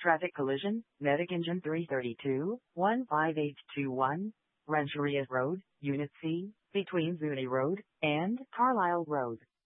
Traffic collision, Medic Engine 332, 15821, Rancheria Road, Unit C, between Zuni Road and Carlisle Road.